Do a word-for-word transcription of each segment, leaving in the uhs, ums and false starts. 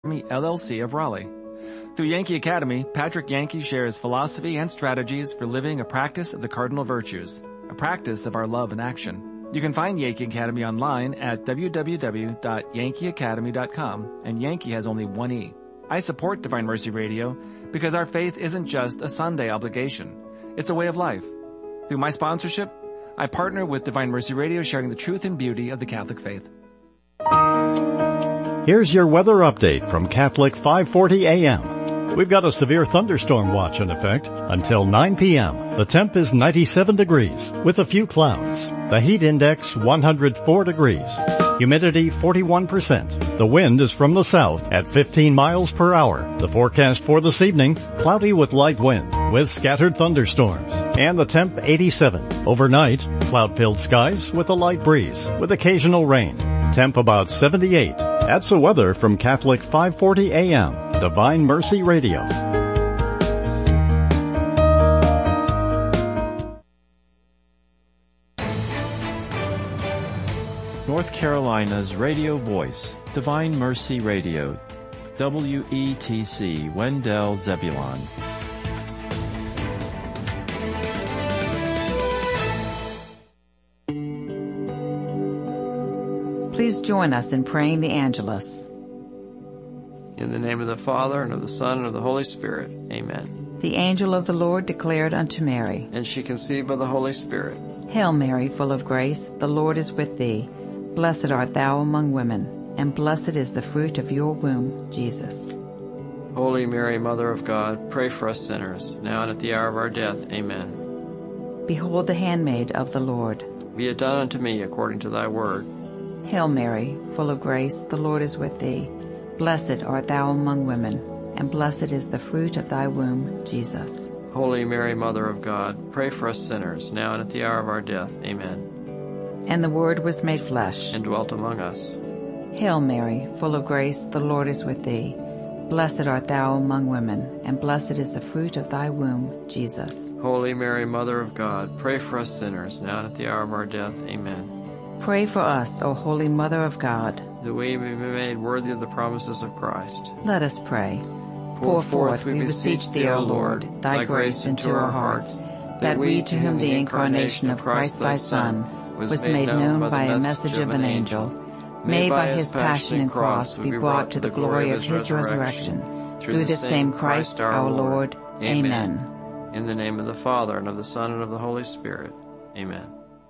L L C of Raleigh. Through Yankee Academy, Patrick Yankee shares philosophy and strategies for living a practice of the cardinal virtues, a practice of our love and action. You can find Yankee Academy online at w w w dot yankee academy dot com, and Yankee has only one E. I support Divine Mercy Radio because our faith isn't just a Sunday obligation. It's a way of life. Through my sponsorship, I partner with Divine Mercy Radio, sharing the truth and beauty of the Catholic faith. Here's your weather update from Catholic five forty A M. We've got a severe thunderstorm watch in effect until nine P M The temp is ninety-seven degrees with a few clouds. The heat index one hundred four degrees. Humidity forty-one percent. The wind is from the south at fifteen miles per hour. The forecast for this evening, cloudy with light wind with scattered thunderstorms. And the temp eighty-seven. Overnight, cloud-filled skies with a light breeze with occasional rain. Temp about seventy-eight. That's the weather from Catholic five forty A M, Divine Mercy Radio. North Carolina's radio voice, Divine Mercy Radio, W E T C, Wendell Zebulon. Please join us in praying the Angelus. In the name of the Father, and of the Son, and of the Holy Spirit. Amen. The angel of the Lord declared unto Mary, And she conceived by the Holy Spirit. Hail Mary, full of grace, the Lord is with thee. Blessed art thou among women, and blessed is the fruit of your womb, Jesus. Holy Mary, Mother of God, pray for us sinners, now and at the hour of our death. Amen. Behold the handmaid of the Lord. Be it done unto me according to thy word. Hail Mary, full of grace, the Lord is with thee. Blessed art thou among women, and blessed is the fruit of thy womb, Jesus. Holy Mary, Mother of God, pray for us sinners, now and at the hour of our death. Amen. And the Word was made flesh, and dwelt among us. Hail Mary, full of grace, the Lord is with thee. Blessed art thou among women, and blessed is the fruit of thy womb, Jesus. Holy Mary, Mother of God, pray for us sinners, now and at the hour of our death. Amen. Pray for us, O Holy Mother of God, that we may be made worthy of the promises of Christ. Let us pray. Pour forth, we beseech thee, O Lord, thy grace into our hearts, that we, to whom the incarnation of Christ thy Son was made known by a message of an angel, may by his passion and cross be brought to the glory of his resurrection, through the same Christ our Lord. Amen. In the name of the Father, and of the Son, and of the Holy Spirit. Amen.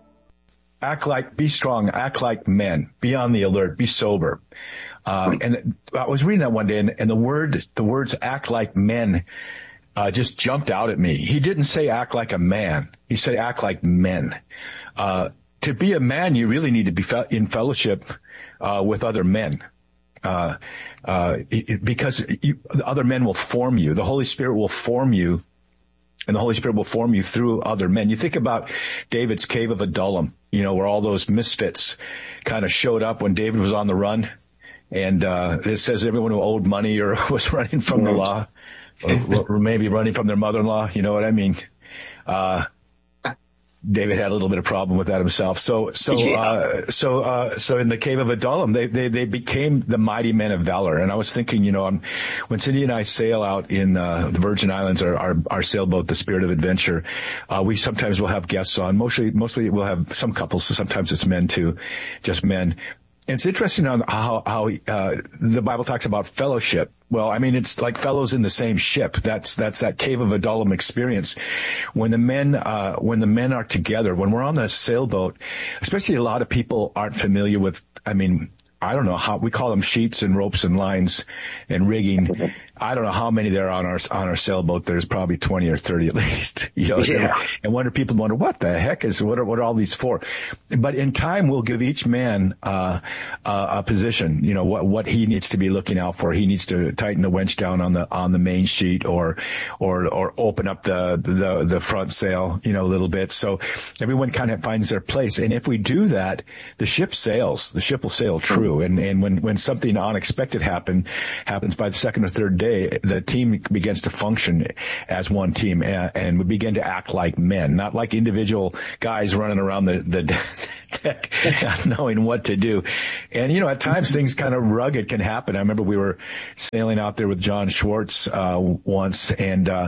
Act like, be strong, act like men, be on the alert, be sober. Uh, and I was reading that one day, and, and the word, the words act like men, uh, just jumped out at me. He didn't say act like a man. He said act like men. Uh, to be a man, you really need to be fe- in fellowship, uh, with other men. Uh, uh, it, because you, the other men will form you. The Holy Spirit will form you, and the Holy Spirit will form you through other men. You think about David's cave of Adullam, you know, where all those misfits kind of showed up when David was on the run. And, uh, it says everyone who owed money or was running from the law, or, or maybe running from their mother-in-law, you know what I mean? Uh, David had a little bit of problem with that himself. So, so, uh, so, uh, so in the cave of Adullam, they, they, they became the mighty men of valor. And I was thinking, you know, I'm, when Cindy and I sail out in, uh, the Virgin Islands, our, our, our sailboat, the Spirit of Adventure, uh, we sometimes will have guests on. Mostly, mostly we'll have some couples. So sometimes it's men too, just men. And it's interesting on how, how, uh, the Bible talks about fellowship. Well, I mean, it's like fellows in the same ship. That's, that's that cave of Adullam experience. When the men, uh, when the men are together, when we're on the sailboat, especially a lot of people aren't familiar with, I mean, I don't know how, we call them sheets and ropes and lines and rigging. I don't know how many there are on our, on our sailboat. There's probably twenty or thirty at least. You know, yeah. And wonder, people wonder, what the heck is, what are, what are all these for? But in time, we'll give each man, uh, uh, a position, you know, what, what he needs to be looking out for. He needs to tighten the winch down on the, on the main sheet or, or, or open up the, the, the front sail, you know, a little bit. So everyone kind of finds their place. And if we do that, the ship sails, the ship will sail true. And, and when, when something unexpected happen, happens by the second or third day, day, the team begins to function as one team, and, and we begin to act like men, not like individual guys running around the, the deck not knowing what to do. And, you know, at times things kind of rugged can happen. I remember we were sailing out there with John Schwartz uh once, and uh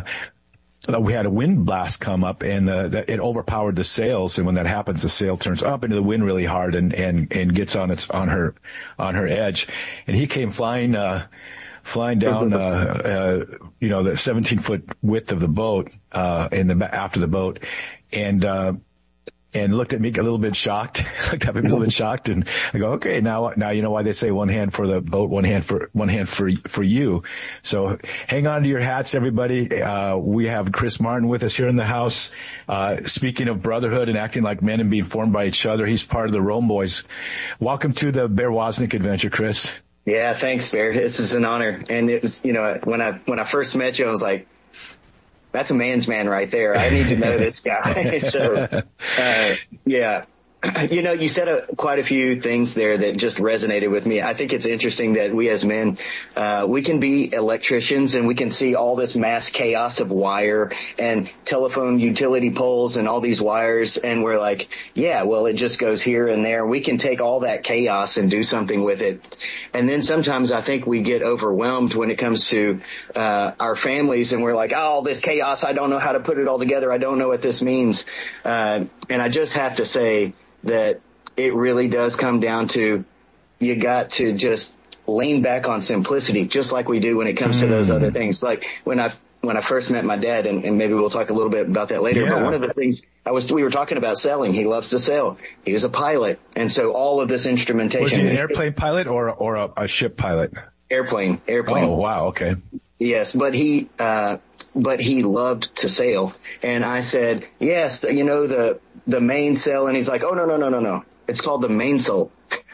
we had a wind blast come up, and uh, the, it overpowered the sails. And when that happens, the sail turns up into the wind really hard and, and, and gets on its, on her, on her edge. And he came flying, uh, flying down, uh, uh, you know, the seventeen foot width of the boat, uh, in the, after the boat. And, uh, and looked at me a little bit shocked, looked at me a little bit shocked. And I go, okay, now, now you know why they say one hand for the boat, one hand for, one hand for, for you. So hang on to your hats, everybody. Uh, we have Chris Martin with us here in the house. Uh, speaking of brotherhood and acting like men and being formed by each other, he's part of the Rome Boys. Welcome to the Bear Wozniak adventure, Chris. Yeah, thanks, Bear. This is an honor. And it was, you know, when I, when I first met you, I was like, that's a man's man right there. I need to know this guy. So, uh, yeah. You know, you said a, quite a few things there that just resonated with me. I think it's interesting that we as men, uh, we can be electricians and we can see all this mass chaos of wire and telephone utility poles and all these wires. And we're like, yeah, well, it just goes here and there. We can take all that chaos and do something with it. And then sometimes I think we get overwhelmed when it comes to, uh, our families, and we're like, oh, this chaos, I don't know how to put it all together. I don't know what this means. Uh, and I just have to say, that it really does come down to, you got to just lean back on simplicity, just like we do when it comes mm. to those other things. Like when I, when I first met my dad, and, and maybe we'll talk a little bit about that later, yeah. But one of the things I was, we were talking about sailing. He loves to sail. He was a pilot. And so all of this instrumentation. Was he an airplane pilot or, or a, a ship pilot? Airplane, airplane. Oh, wow. Okay. Yes. But he, uh, but he loved to sail. And I said, yes, you know, the, the mainsail. And he's like, oh, no, no, no, no, no. It's called the mainsail.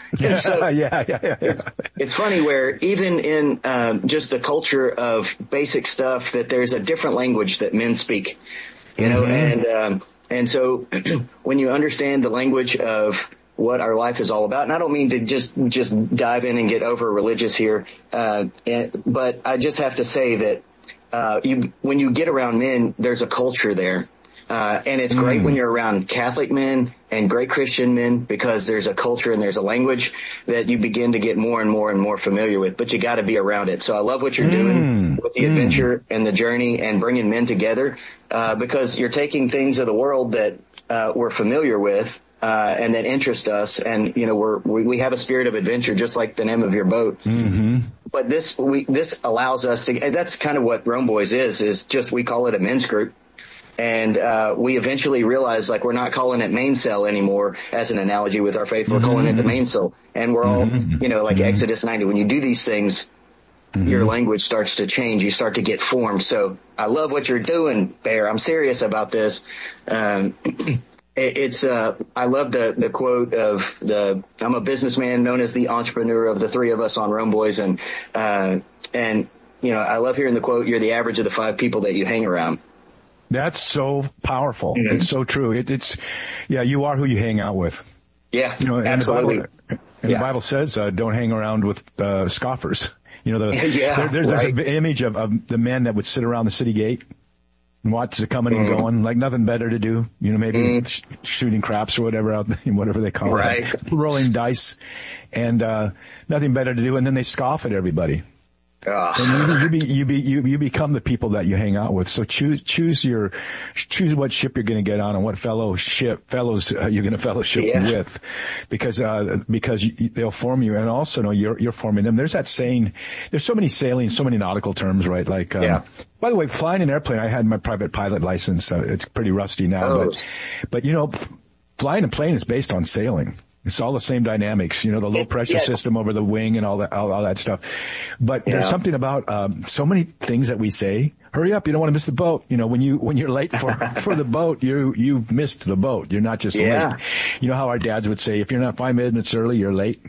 So, yeah, yeah, yeah, yeah. It's funny where even in um, just the culture of basic stuff that there's a different language that men speak, you know, mm-hmm. and um, and so when you understand the language of what our life is all about, and I don't mean to just just dive in and get over religious here, uh, and, but I just have to say that uh, you when you get around men, there's a culture there. Uh, and it's great mm. when you're around Catholic men and great Christian men, because there's a culture and there's a language that you begin to get more and more and more familiar with, but you got to be around it. So I love what you're mm. doing with the mm. adventure and the journey and bringing men together, uh, because you're taking things of the world that, uh, we're familiar with, uh, and that interest us. And, you know, we're, we, we have a spirit of adventure, just like the name of your boat. Mm-hmm. But this, we, this allows us to, and that's kind of what Rome Boys is, is just, we call it a men's group. And, uh, we eventually realized, like, we're not calling it mainsail anymore as an analogy with our faith. We're mm-hmm. calling it the mainsail. And we're all, mm-hmm. you know, like mm-hmm. Exodus ninety. When you do these things, mm-hmm. your language starts to change. You start to get formed. So I love what you're doing, Bear. I'm serious about this. Um, it, it's, uh, I love the, the quote of the, I'm a businessman known as the entrepreneur of the three of us on Rome Boys. And, uh, and, you know, I love hearing the quote, you're the average of the five people that you hang around. That's so powerful. Mm-hmm. It's so true. It, it's, yeah, you are who you hang out with. Yeah, you know, and absolutely. The Bible, and yeah. the Bible says, uh, don't hang around with, uh, scoffers. You know, the, yeah, there, there's, right. there's an image of, of the men that would sit around the city gate and watch the coming mm-hmm. and going, like nothing better to do. You know, maybe mm-hmm. sh- shooting craps or whatever out, whatever they call right. it. Rolling dice and, uh, nothing better to do. And then they scoff at everybody. And you, you, be, you, be, you, you become the people that you hang out with. So choose, choose your, choose what ship you're going to get on and what fellowship, fellows uh, you're going to fellowship yeah. with, because, uh, because you, they'll form you, and also know you're, you're forming them. There's that saying, there's so many sailing, so many nautical terms, right? Like, um, yeah. by the way, flying an airplane, I had my private pilot license. Uh, it's pretty rusty now, oh. but, but you know, flying a plane is based on sailing. It's all the same dynamics, you know, the low pressure yeah. system over the wing and all that, all, all that stuff. But yeah. there's something about, um, so many things that we say. Hurry up. You don't want to miss the boat. You know, when you, when you're late for, for the boat, you, you've missed the boat. You're not just yeah. late. You know how our dads would say, if you're not five minutes early, you're late.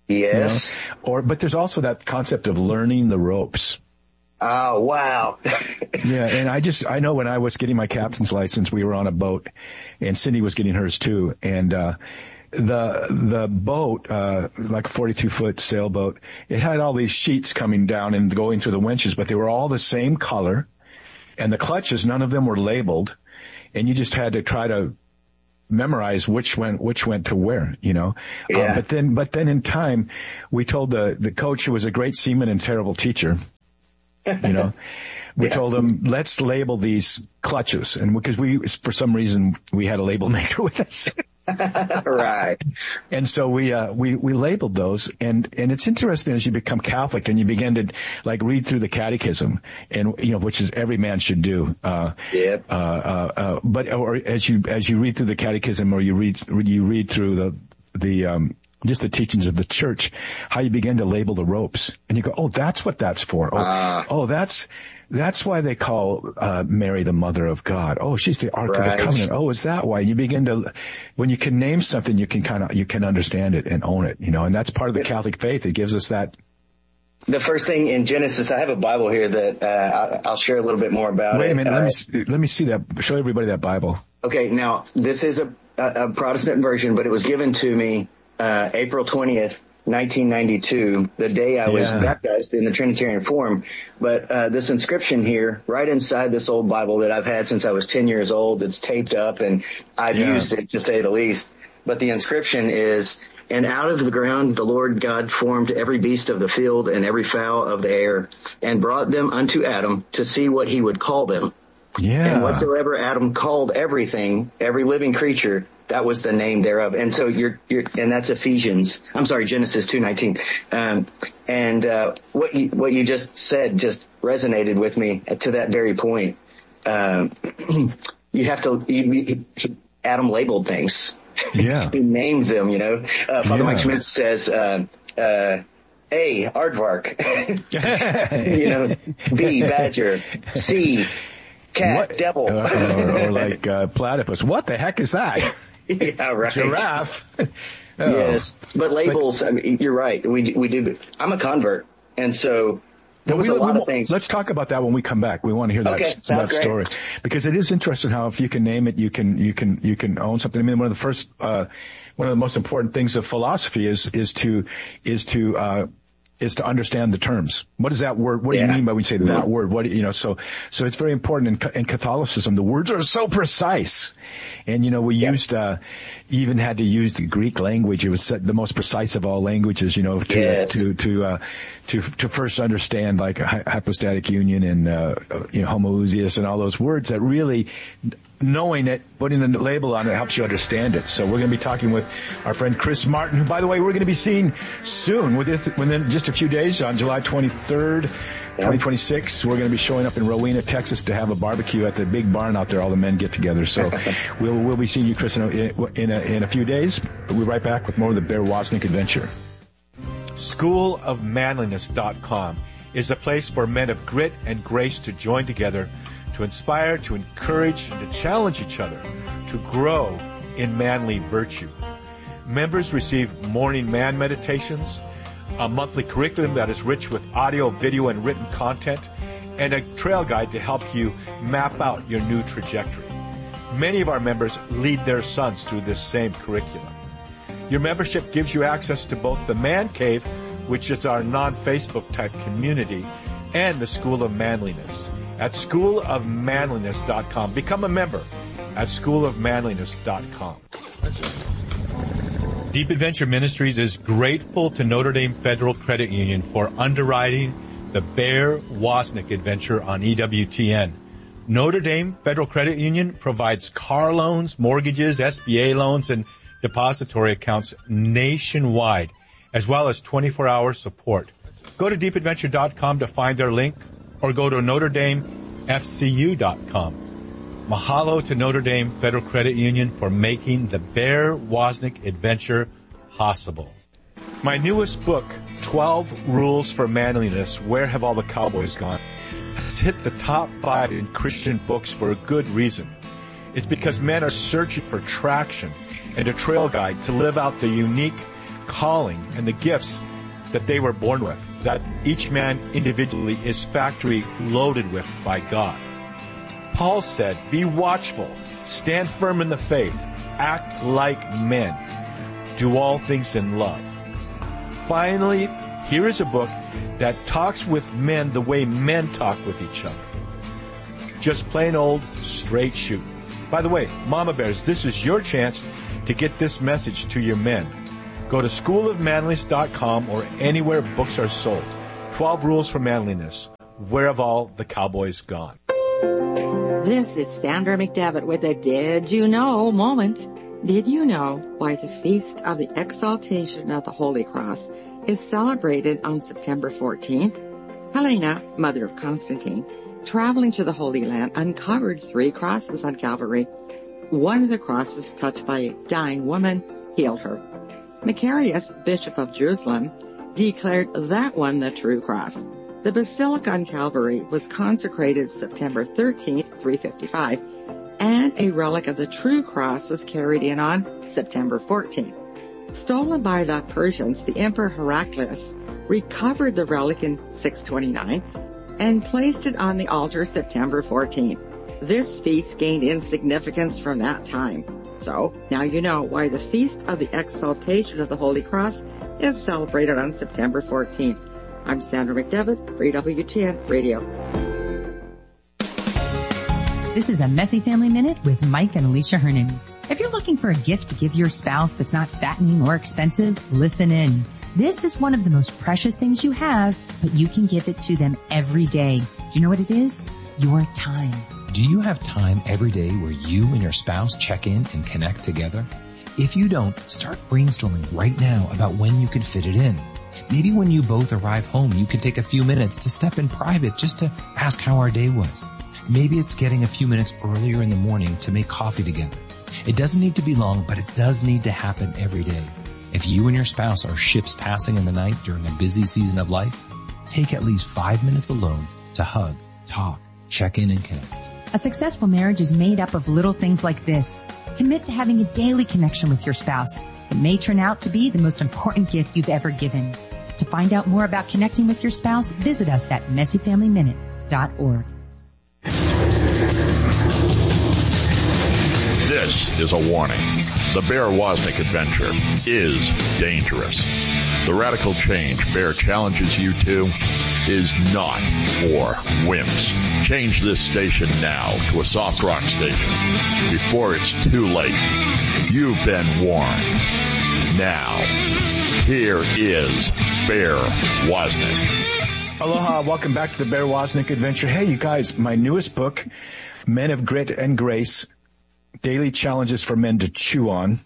Yes. You know? Or, but there's also that concept of learning the ropes. Oh, wow. Yeah. And I just, I know when I was getting my captain's license, we were on a boat and Cindy was getting hers too. And, uh, the the boat, uh, like a forty-two foot sailboat, it had all these sheets coming down and going through the winches, but they were all the same color, and the clutches, none of them were labeled, and you just had to try to memorize which went which went to where, you know. Yeah. Um, but then, but then in time, we told the the coach, who was a great seaman and terrible teacher, you know. We yeah. told him, let's label these clutches. And because we, for some reason, we had a label maker with us. Right. And so we, uh, we, we labeled those. And, and it's interesting as you become Catholic and you begin to, like, read through the catechism and, you know, which is every man should do. Uh, yep. uh, uh, uh, but, or as you, as you read through the catechism or you read, you read through the, the, um, just the teachings of the church, how you begin to label the ropes. And you go, oh, that's what that's for. Oh, uh. oh that's, That's why they call uh Mary the Mother of God. Oh, she's the Ark right. of the Covenant. Oh, is that why? You begin to, when you can name something, you can kind of, you can understand it and own it, you know, and that's part of the Catholic faith. It gives us that. The first thing in Genesis, I have a Bible here that uh I'll share a little bit more about. Wait it. a minute, uh, let me see, let me see that. Show everybody that Bible. Okay, now this is a, a Protestant version, but it was given to me uh April twentieth. nineteen ninety-two, the day I was yeah. baptized in the Trinitarian form. But uh this inscription here, right inside this old Bible that I've had since I was ten years old, it's taped up and I've yeah. used it to say the least. But the inscription is, and out of the ground the Lord God formed every beast of the field and every fowl of the air, and brought them unto Adam to see what he would call them. Yeah. And whatsoever Adam called everything, every living creature, that was the name thereof. And so you're, you're, and that's Ephesians, I'm sorry, Genesis two nineteen. Um, and, uh, what you, what you just said just resonated with me to that very point. Um, you have to, you, Adam labeled things. Yeah. He named them, you know. Uh, Father yeah. Mike Schmitz says, uh, uh, A, aardvark. You know, B, badger. C, cat, what? devil. Uh, or, or like, uh, platypus. What the heck is that? Yeah, right. Giraffe. Oh. Yes, but labels. But, I mean, you're right. We we do. I'm a convert, and so there was we, a lot we, of things. Let's talk about that when we come back. We want to hear that okay, that story great. Because it is interesting how if you can name it, you can you can you can own something. I mean, one of the first, uh, one of the most important things of philosophy is is to is to uh, is to understand the terms. What is that word? What yeah. do you mean by when you say that word? What, you know, so, so it's very important in, in Catholicism. The words are so precise. And, you know, we yeah. used, uh, even had to use the Greek language. It was the most precise of all languages, you know, to, yes. to, to, uh, to, to first understand like hypostatic union and, uh, you know, homoousios and all those words that really, knowing it, putting a label on it helps you understand it. So we're going to be talking with our friend Chris Martin, who, by the way, we're going to be seeing soon, within just a few days, on July twenty-third, twenty twenty-six. We're going to be showing up in Rowena, Texas, to have a barbecue at the big barn out there. All the men get together. So we'll we'll be seeing you, Chris, in a, in a, in a few days. We'll be right back with more of the Bear Wozniak Adventure. school of manliness dot com is a place for men of grit and grace to join together, to inspire, to encourage, and to challenge each other to grow in manly virtue. Members receive morning man meditations, a monthly curriculum that is rich with audio, video, and written content, and a trail guide to help you map out your new trajectory. Many of our members lead their sons through this same curriculum. Your membership gives you access to both the Man Cave, which is our non-Facebook type community, and the School of Manliness at school of manliness dot com. Become a member at school of manliness dot com. Deep Adventure Ministries is grateful to Notre Dame Federal Credit Union for underwriting the Bear Wozniak Adventure on E W T N. Notre Dame Federal Credit Union provides car loans, mortgages, S B A loans, and depository accounts nationwide, as well as twenty-four hour support. Go to deep adventure dot com to find their link, or go to notre dame f c u dot com. Mahalo to Notre Dame Federal Credit Union for making the Bear Wozniak Adventure possible. My newest book, twelve Rules for Manliness, Where Have All the Cowboys Gone?, has hit the top five in Christian books for a good reason. It's because men are searching for traction and a trail guide to live out the unique calling and the gifts that they were born with, that each man individually is factory loaded with by God. Paul said, be watchful, stand firm in the faith, act like men. do all things in love. Finally, here is a book that talks with men the way men talk with each other. Just plain old straight shooting. By the way, Mama Bears, this is your chance to get this message to your men. Go to school of manliness dot com or anywhere books are sold. twelve Rules for Manliness. Where have all the cowboys gone? This is Sandra McDevitt with a Did You Know moment. Did you know why the Feast of the Exaltation of the Holy Cross is celebrated on September fourteenth? Helena, mother of Constantine, traveling to the Holy Land, uncovered three crosses on Calvary. One of the crosses, touched by a dying woman, healed her. Macarius, Bishop of Jerusalem, declared that one the true cross. The Basilica on Calvary was consecrated September thirteenth, three fifty-five, and a relic of the true cross was carried in on September fourteenth. Stolen by the Persians, the Emperor Heraclius recovered the relic in six twenty-nine and placed it on the altar September fourteenth. This feast gained in significance from that time. So, now you know why the Feast of the Exaltation of the Holy Cross is celebrated on September fourteenth. I'm Sandra McDevitt for E W T N Radio. This is a Messy Family Minute with Mike and Alicia Hernan. If you're looking for a gift to give your spouse that's not fattening or expensive, listen in. This is one of the most precious things you have, but you can give it to them every day. Do you know what it is? Your time. Do you have time every day where you and your spouse check in and connect together? If you don't, start brainstorming right now about when you can fit it in. Maybe when you both arrive home, you can take a few minutes to step in private just to ask how our day was. Maybe it's getting a few minutes earlier in the morning to make coffee together. It doesn't need to be long, but it does need to happen every day. If you and your spouse are ships passing in the night during a busy season of life, take at least five minutes alone to hug, talk, check in, and connect. A successful marriage is made up of little things like this. Commit to having a daily connection with your spouse. It may turn out to be the most important gift you've ever given. To find out more about connecting with your spouse, visit us at messy family minute dot org. This is a warning. The Bear Wozniak adventure is dangerous. The radical change Bear challenges you to is not for wimps. Change this station now to a soft rock station before it's too late. You've been warned. Now, here is Bear Wozniak. Aloha, welcome back to the Bear Wozniak adventure. Hey, you guys, my newest book, Men of Grit and Grace, Daily Challenges for Men to Chew On.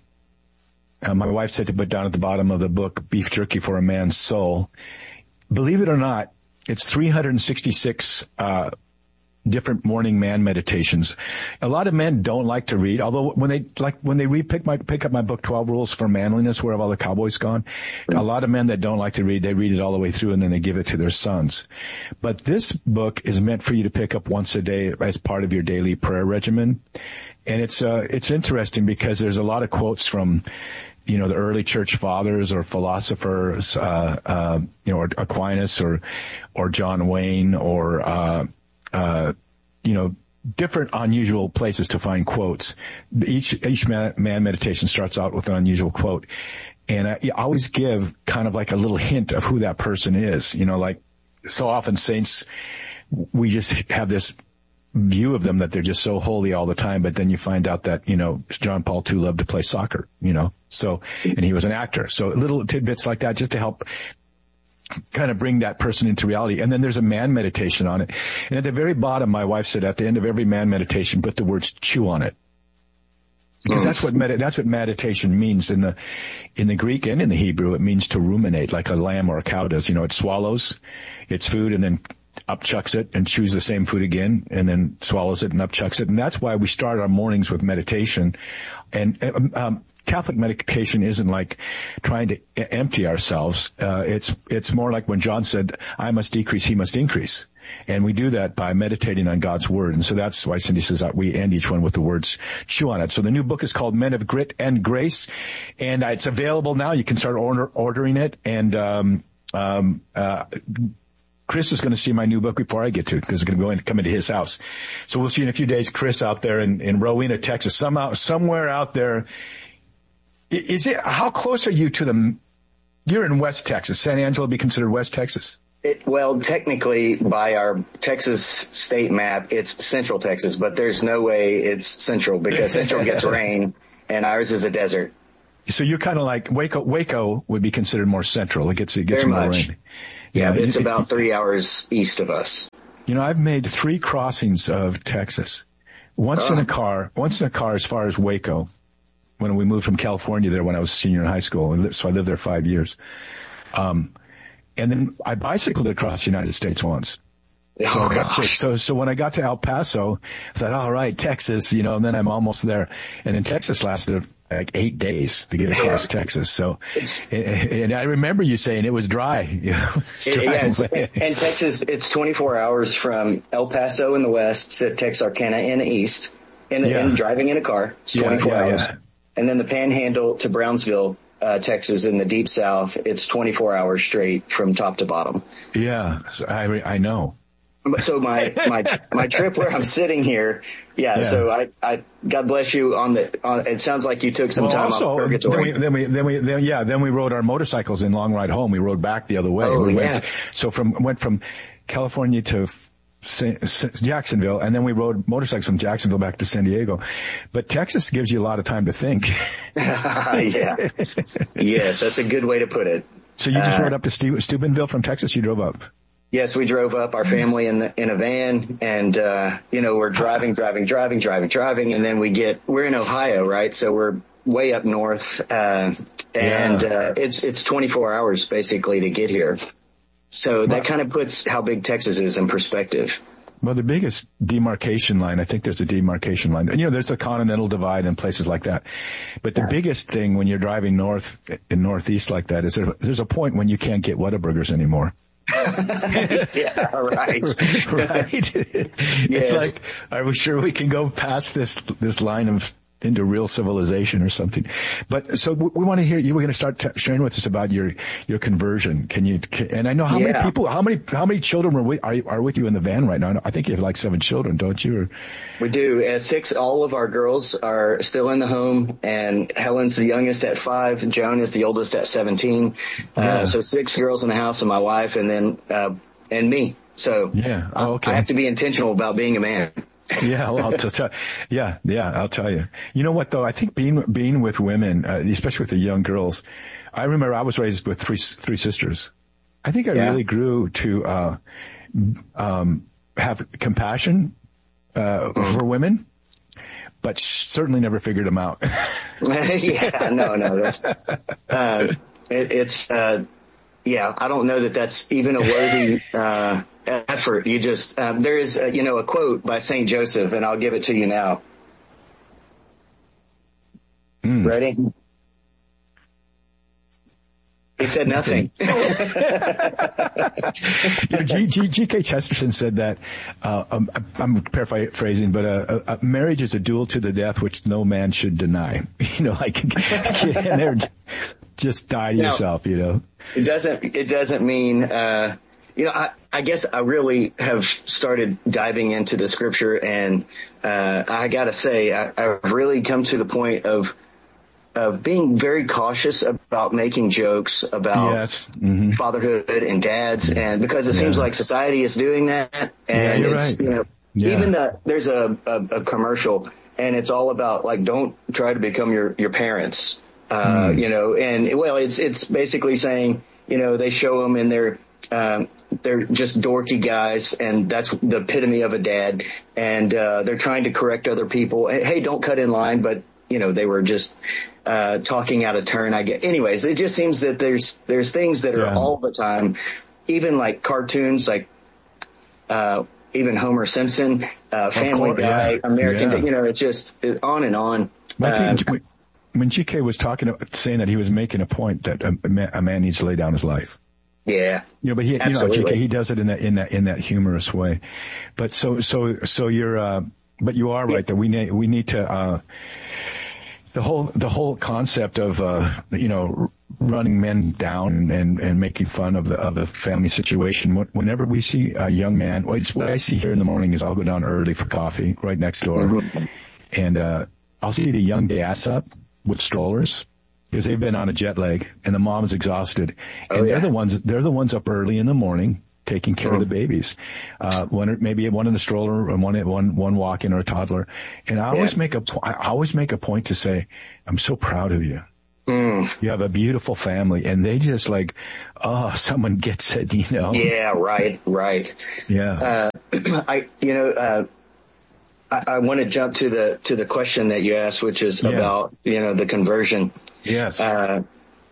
Uh, my wife said to put down at the bottom of the book, Beef Jerky for a Man's Soul. Believe it or not, it's three hundred sixty-six uh different morning man meditations. A lot of men don't like to read, although when they like when they read pick my pick up my book twelve Rules for Manliness, Where Have All the Cowboys Gone? A lot of men that don't like to read, they read it all the way through and then they give it to their sons. But this book is meant for you to pick up once a day as part of your daily prayer regimen. And it's uh it's interesting because there's a lot of quotes from you know, the early church fathers or philosophers, uh, uh, you know, or Aquinas or, or John Wayne or, uh, uh, you know, different unusual places to find quotes. Each, each man, man meditation starts out with an unusual quote. And I, I always give kind of like a little hint of who that person is. You know, like so often saints, we just have this view of them that they're just so holy all the time, but then you find out that, you know, John Paul the Second loved to play soccer, you know, so, and he was an actor. So little tidbits like that just to help kind of bring that person into reality. And then there's a man meditation on it. And at the very bottom, my wife said at the end of every man meditation, put the words chew on it. Because that's what med- that's what meditation means in the, in the Greek and in the Hebrew. It means to ruminate like a lamb or a cow does. You know, it swallows its food and then upchucks it and chews the same food again and then swallows it and upchucks it. And that's why we start our mornings with meditation. And um, um, Catholic meditation isn't like trying to empty ourselves. Uh, it's, it's more like when John said, I must decrease, he must increase. And we do that by meditating on God's word. And so that's why Cindy says that we end each one with the words chew on it. So the new book is called Men of Grit and Grace. And uh, it's available now. You can start order, ordering it. And, um, um, uh, Chris is going to see my new book before I get to it because it's going to go in, come into his house. So we'll see in a few days, Chris out there in, in Rowena, Texas, somehow, somewhere out there Is it, how close are you to the, you're in West Texas. San Angelo would be considered West Texas? It, well, technically, by our Texas state map, it's Central Texas, but there's no way it's Central because Central gets rain and ours is a desert. So you're kind of like Waco. Waco would be considered more central. It gets it gets Very more much. rain. Yeah, yeah it's it, about it, three hours east of us. You know, I've made three crossings of Texas. Once oh. in a car. Once in a car as far as Waco. When we moved from California there when I was a senior in high school, so I lived there five years. Um, and then I bicycled across the United States once. So, oh, I got to, so, so when I got to El Paso, I thought, all right, Texas, you know, and then I'm almost there. And then Texas lasted like eight days to get across yeah. Texas. So, and I remember you saying it was dry. You know, it, dry yeah, it's, and Texas, it's twenty-four hours from El Paso in the west to Texarkana in the east, and, yeah. and driving in a car. It's twenty-four yeah, yeah, hours. Yeah. And then the Panhandle to Brownsville, uh, Texas in the deep south, it's twenty-four hours straight from top to bottom. Yeah, I, I know. So my, my, my trip where I'm sitting here, yeah, yeah. so I, I, God bless you on the, on, it sounds like you took some well, time also, off purgatory. Then we, then we, then we, then, yeah, then we rode our motorcycles in long ride home. We rode back the other way. Oh, we yeah. Went, so from, went from California to Jacksonville, and then we rode motorcycles from Jacksonville back to San Diego. But Texas gives you a lot of time to think. yeah. Yes, that's a good way to put it. So you just uh, rode up to Stu- Steubenville from Texas? You drove up? Yes, we drove up, our family in the, in a van, and, uh, you know, we're driving, driving, driving, driving, driving, and then we get, we're in Ohio, right? So we're way up north, uh, and, yeah. uh, it's, it's twenty-four hours basically to get here. So that kind of puts how big Texas is in perspective. Well, the biggest demarcation line, I think there's a demarcation line. You know, there's a continental divide and places like that. But the yeah. biggest thing when you're driving north and northeast like that is there, there's a point when you can't get Whataburgers anymore. yeah, right. right. It's yes. like, are we sure we can go past this, this line of into real civilization or something? But so we, we want to hear, you were going to start t- sharing with us about your, your conversion. Can you, can, and I know how yeah. many people, how many, how many children were with, are, are with you in the van right now? I think you have like seven children, don't you? Or? We do. At six, all of our girls are still in the home, and Helen's the youngest at five. Joan is the oldest at seventeen. Yeah. Uh, so six girls in the house and my wife, and then, uh, and me. So yeah. Oh, okay. I, I have to be intentional about being a man. yeah, well, I'll tell, yeah, yeah, I'll tell you. You know what though? I think being, being with women, uh, especially with the young girls, I remember I was raised with three, three sisters. I think I yeah. really grew to, uh, um, have compassion, uh, for women, but certainly never figured them out. yeah, no, no, that's, uh, it, it's, uh, yeah, I don't know that that's even a worthy, uh, effort. You just, um, there is, a, you know, a quote by Saint Joseph, and I'll give it to you now. Mm. Ready? He said nothing. you know, G, G, G K Chesterton said that, uh, um, I'm paraphrasing, but, uh, uh, marriage is a duel to the death which no man should deny. You know, like, get in there, just die to now, yourself, you know. It doesn't, it doesn't mean, uh, you know, I, I guess I really have started diving into the scripture, and, uh, I gotta say, I, I've really come to the point of, of being very cautious about making jokes about yes. mm-hmm. fatherhood and dads, and because it yeah. seems like society is doing that, and yeah, you're it's, right. you know, yeah. even the, there's a, a, a commercial, and it's all about like, don't try to become your, your parents, uh, mm. you know, and well, it's, it's basically saying, you know, they show them in their, um, they're just dorky guys, and that's the epitome of a dad, and, uh, they're trying to correct other people. Hey, don't cut in line, but, you know, they were just, uh, talking out of turn, I get. Anyways, it just seems that there's, there's things that are yeah. all the time, even like cartoons, like, uh, even Homer Simpson, uh, Family Guy, yeah. American, yeah. you know, it's just it's on and on. Uh, when G K was talking, saying that he was making a point that a man, a man needs to lay down his life. Yeah. You know, but he, Absolutely. you know, G K, he does it in that, in that, in that humorous way. But so, so, so you're, uh, but you are right yeah. that we need, we need to, uh, the whole, the whole concept of, uh, you know, running men down and, and making fun of the, of the family situation. Whenever we see a young man, well, it's what I see here in the morning is I'll go down early for coffee right next door. Mm-hmm. And, uh, I'll see the young ass up with strollers. because they've been on a jet lag and the mom's exhausted. Oh, and yeah. they're the ones, they're the ones up early in the morning taking care mm. of the babies. Uh, one, maybe one in the stroller and one, one, one walking or a toddler. And I always yeah. make a, I always make a point to say, I'm so proud of you. Mm. You have a beautiful family, and they just like, oh, someone gets it, you know? Yeah, right, right. Yeah. Uh, I, you know, uh, I, I want to jump to the, to the question that you asked, which is yeah. about, you know, the conversion. Yes. Uh,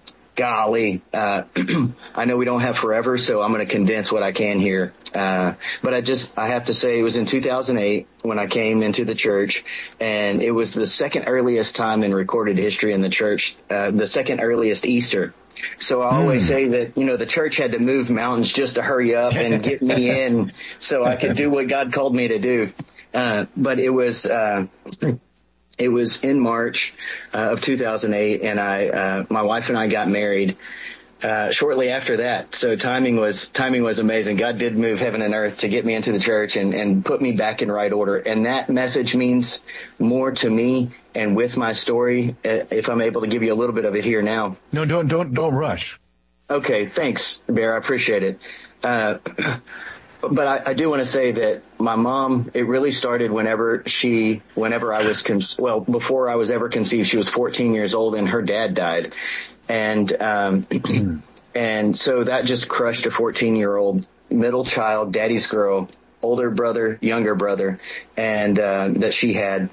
golly, uh, I know we don't have forever, so I'm going to condense what I can here. Uh, but I just, I have to say it was in two thousand eight when I came into the church, and it was the second earliest time in recorded history in the church, uh, the second earliest Easter. So I always mm. say that, you know, the church had to move mountains just to hurry up and get me in so I could do what God called me to do. Uh, but it was, uh, it was in March uh, of two thousand eight, and I, uh, my wife and I got married, uh, shortly after that. So timing was, timing was amazing. God did move heaven and earth to get me into the church and, and put me back in right order. And that message means more to me and with my story, uh, if I'm able to give you a little bit of it here now. No, don't, don't, don't rush. Okay. Thanks, Bear. I appreciate it. Uh, But I, I do want to say that my mom, it really started whenever she, whenever I was, con- well, before I was ever conceived, she was fourteen years old and her dad died. And, um, and so that just crushed a fourteen year old middle child, daddy's girl, older brother, younger brother, and, uh, that she had.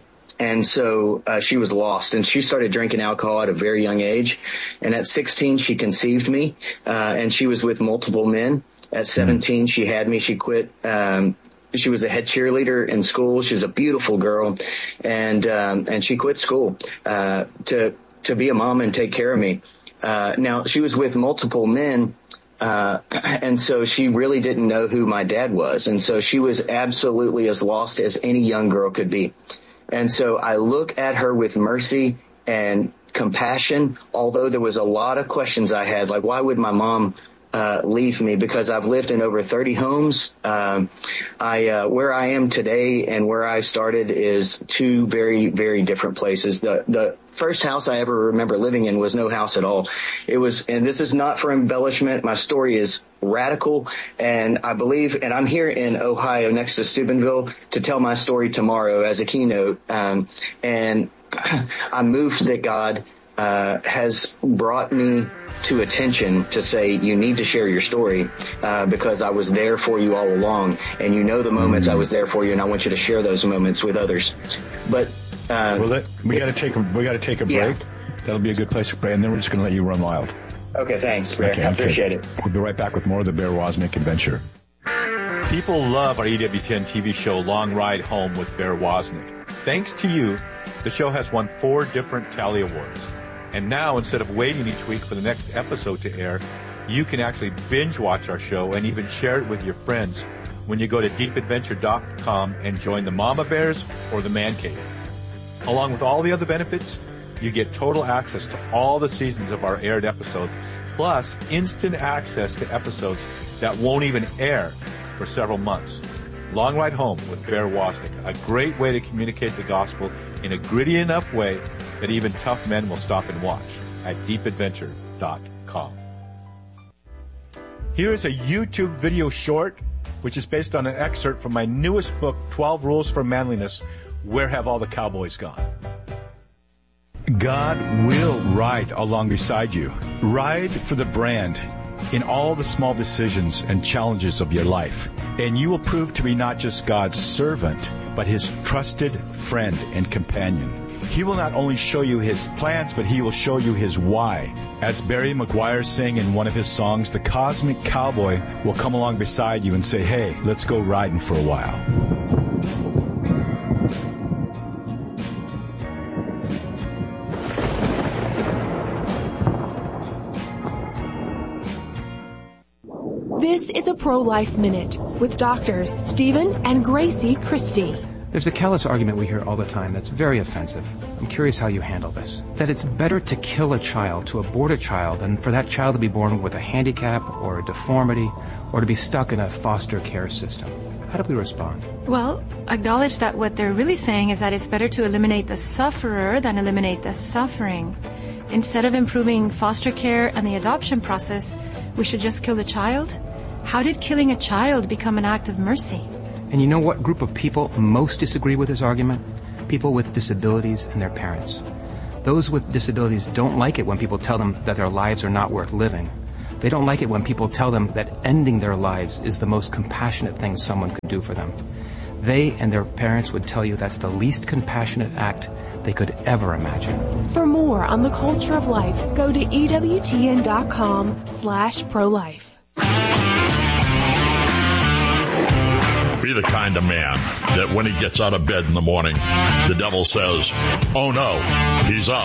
And so, uh, she was lost, and she started drinking alcohol at a very young age. And at sixteen, she conceived me, uh, and she was with multiple men. At seventeen, she had me. She quit. Um, she was a head cheerleader in school. She was a beautiful girl, and um, and she quit school uh, to to be a mom and take care of me. Uh, now she was with multiple men, uh, and so she really didn't know who my dad was, and so she was absolutely as lost as any young girl could be. And so I look at her with mercy and compassion. Although there was a lot of questions I had, like why would my mom Uh, leave me, because I've lived in over thirty homes. Um, I, uh, where I am today and where I started is two very, very different places. The, the first house I ever remember living in was no house at all. It was, and this is not for embellishment. My story is radical, and I believe, and I'm here in Ohio next to Steubenville to tell my story tomorrow as a keynote. Um, and I moved that God Uh, has brought me to attention to say, you need to share your story, uh, because I was there for you all along, and you know the moments I was there for you, and I want you to share those moments with others. But, uh, well, let, we gotta take a, we gotta take a break. Yeah. That'll be a good place to pray, and then we're just gonna let you run wild. Okay, thanks, Bear. Okay, I appreciate okay. it. We'll be right back with more of the Bear Wozniak Adventure. People love our E W ten T V show, Long Ride Home with Bear Wozniak. Thanks to you, the show has won four different Tally Awards. And now, instead of waiting each week for the next episode to air, you can actually binge watch our show and even share it with your friends when you go to deep adventure dot com and join the Mama Bears or the Man Cave. Along with all the other benefits, you get total access to all the seasons of our aired episodes, plus instant access to episodes that won't even air for several months. Long Ride Home with Bear Wozniak, a great way to communicate the gospel in a gritty enough way that even tough men will stop and watch at deep adventure dot com. Here is a YouTube video short, which is based on an excerpt from my newest book, twelve Rules for Manliness, Where Have All the Cowboys Gone? God will ride along beside you. Ride for the brand in all the small decisions and challenges of your life. And you will prove to be not just God's servant, but his trusted friend and companion. He will not only show you his plans, but he will show you his why. As Barry McGuire sang in one of his songs, the cosmic cowboy will come along beside you and say, hey, let's go riding for a while. This is a Pro-Life Minute with doctors Stephen and Gracie Christie. There's a callous argument we hear all the time that's very offensive. I'm curious how you handle this. That it's better to kill a child, to abort a child, than for that child to be born with a handicap or a deformity or to be stuck in a foster care system. How do we respond? Well, acknowledge that what they're really saying is that it's better to eliminate the sufferer than eliminate the suffering. instead of improving foster care and the adoption process, we should just kill the child? How did killing a child become an act of mercy? And you know what group of people most disagree with this argument? People with disabilities and their parents. Those with disabilities don't like it when people tell them that their lives are not worth living. They don't like it when people tell them that ending their lives is the most compassionate thing someone could do for them. They and their parents would tell you that's the least compassionate act they could ever imagine. For more on the culture of life, go to E W T N dot com slash pro-life. Be the kind of man that when he gets out of bed in the morning, the devil says, oh no, he's up.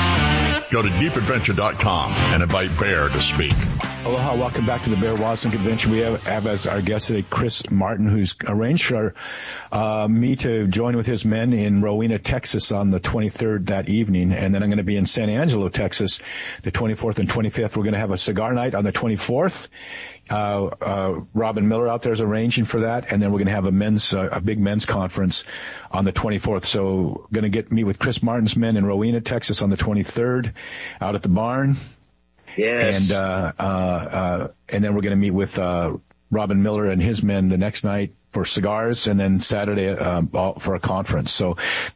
Go to deep adventure dot com and invite Bear to speak. Aloha, welcome back to the Bear Wozniak Adventure. We have, have as our guest today Chris Martin, who's arranged for uh, me to join with his men in Rowena, Texas on the twenty-third that evening. And then I'm going to be in San Angelo, Texas, the twenty-fourth and twenty-fifth. We're going to have a cigar night on the twenty-fourth. Uh, uh, Robin Miller out there is arranging for that. And then we're going to have a men's, uh, a big men's conference on the twenty-fourth. So going to get meet with Chris Martin's men in Rowena, Texas on the twenty-third out at the barn. Yes. And, uh, uh, uh, and then we're going to meet with, uh, Robin Miller and his men the next night for cigars, and then Saturday, uh, for a conference. So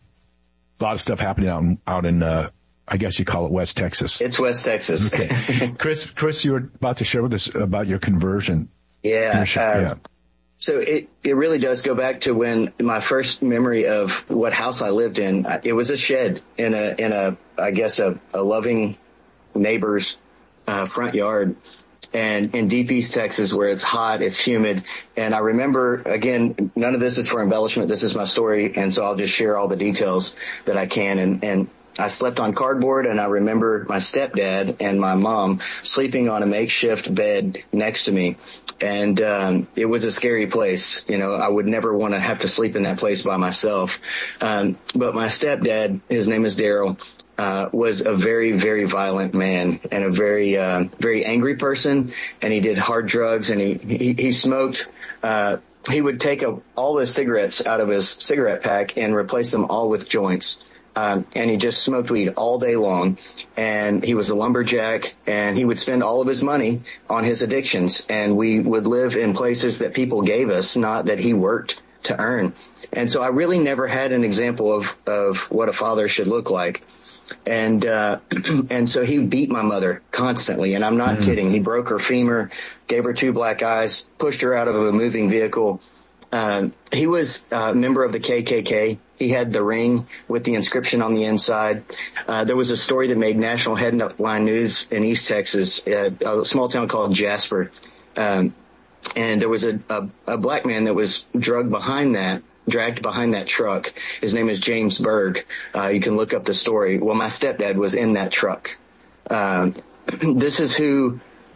a lot of stuff happening out in, out in, uh, I guess you call it West Texas. It's West Texas. Okay. Chris, Chris, you were about to share with us about your conversion. Yeah. Uh, yeah. So it, it really does go back to when my first memory of what house I lived in, it was a shed in a, in a, I guess a, a loving neighbor's uh, front yard. And in deep East Texas, where it's hot, it's humid. And I remember, again, none of this is for embellishment. This is my story. And so I'll just share all the details that I can. And, and I slept on cardboard, and I remember my stepdad and my mom sleeping on a makeshift bed next to me. And, um, it was a scary place. You know, I would never want to have to sleep in that place by myself. Um, but my stepdad, his name is Daryl, Uh, was a very, very violent man and a very, uh, very angry person. And he did hard drugs, and he, he, he smoked, uh, he would take a, all the cigarettes out of his cigarette pack and replace them all with joints. Um, and he just smoked weed all day long. And he was a lumberjack, and he would spend all of his money on his addictions. And we would live in places that people gave us, not that he worked to earn. And so I really never had an example of, of what a father should look like. And, uh, and so he beat my mother constantly. And I'm not mm. kidding. He broke her femur, gave her two black eyes, pushed her out of a moving vehicle. Um, he was a member of the K K K. He had the ring with the inscription on the inside. Uh, there was a story that made national headline news in East Texas, uh, a small town called Jasper. Um, and there was a, a, a black man that was drugged behind that. dragged behind that truck. His name is James Berg. Uh, you can look up the story. Well, my stepdad was in that truck. Uh, this is who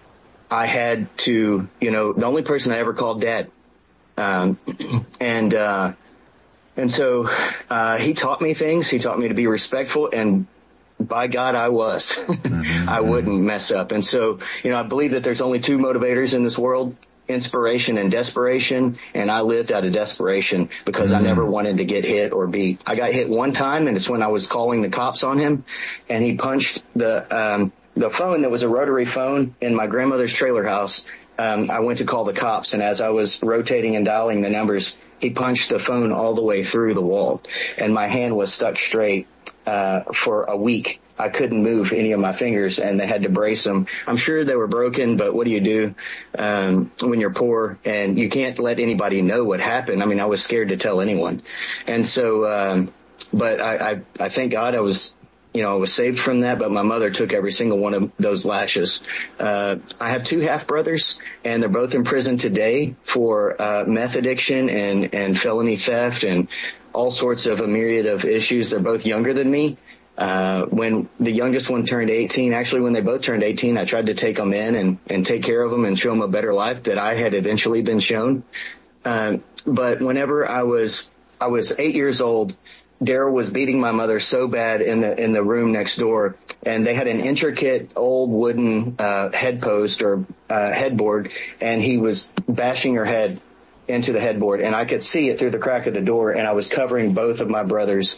I had to, you know, the only person I ever called dad. Um, and, uh, and so, uh, he taught me things. He taught me to be respectful, and by God, I was. mm-hmm. I wouldn't mess up. And so, you know, I believe that there's only two motivators in this world: inspiration and desperation. And I lived out of desperation because mm-hmm. I never wanted to get hit or beat. I got hit one time, and it's when I was calling the cops on him, and he punched the, um, the phone that was a rotary phone in my grandmother's trailer house. Um, I went to call the cops, and as I was rotating and dialing the numbers, he punched the phone all the way through the wall, and my hand was stuck straight, uh, for a week. I couldn't move any of my fingers, and they had to brace them. I'm sure they were broken, but what do you do um, when you're poor and you can't let anybody know what happened? I mean, I was scared to tell anyone. And so, um, but I, I, I thank God I was, you know, I was saved from that, but my mother took every single one of those lashes. Uh, I have two half brothers, and they're both in prison today for uh, meth addiction and, and felony theft and all sorts of a myriad of issues. They're both younger than me. Uh, when the youngest one turned eighteen, actually when they both turned eighteen, I tried to take them in and, and take care of them and show them a better life that I had eventually been shown. Um, but whenever I was, I was eight years old, Daryl was beating my mother so bad in the, in the room next door, and they had an intricate old wooden, uh, head post or, uh, headboard, and he was bashing her head into the headboard, and I could see it through the crack of the door, and I was covering both of my brothers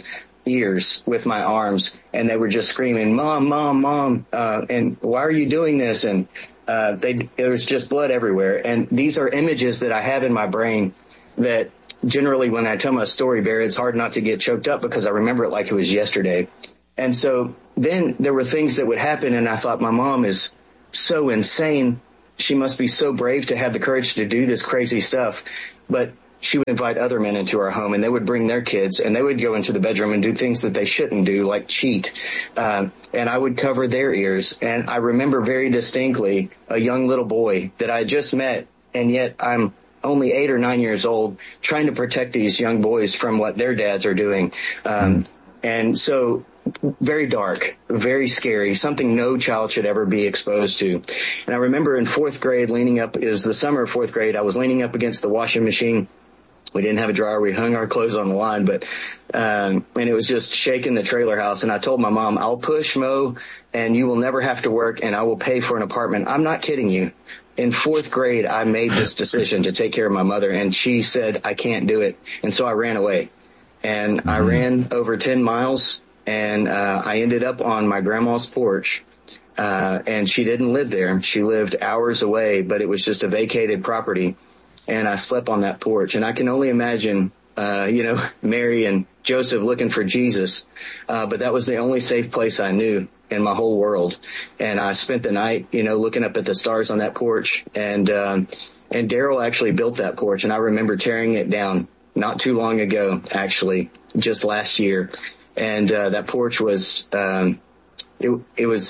ears with my arms, and they were just screaming, "Mom, Mom, Mom," uh, and "Why are you doing this?" And uh, they, there was just blood everywhere. And these are images that I have in my brain that generally when I tell my story, Barry, it's hard not to get choked up because I remember it like it was yesterday. And so then there were things that would happen, and I thought, my mom is so insane. She must be so brave to have the courage to do this crazy stuff. But she would invite other men into our home, and they would bring their kids, and they would go into the bedroom and do things that they shouldn't do, like cheat. Um, and I would cover their ears. And I remember very distinctly a young little boy that I just met, and yet I'm only eight or nine years old, trying to protect these young boys from what their dads are doing. Um, mm. And so very dark, very scary, something no child should ever be exposed to. And I remember in fourth grade leaning up, it was the summer of fourth grade, I was leaning up against the washing machine. We didn't have a dryer. We hung our clothes on the line, but, um, and it was just shaking the trailer house. And I told my mom, I'll push Mo and you will never have to work and I will pay for an apartment. I'm not kidding you. In fourth grade, I made this decision to take care of my mother, and she said, I can't do it. And so I ran away, and mm-hmm. I ran over ten miles, and uh, I ended up on my grandma's porch. Uh, and she didn't live there. She lived hours away, but it was just a vacated property. And I slept on that porch, and I can only imagine, uh, you know, Mary and Joseph looking for Jesus. Uh, but that was the only safe place I knew in my whole world. And I spent the night, you know, looking up at the stars on that porch. And, um, and Daryl actually built that porch, and I remember tearing it down not too long ago, actually, just last year. And, uh, that porch was, um, it, it was,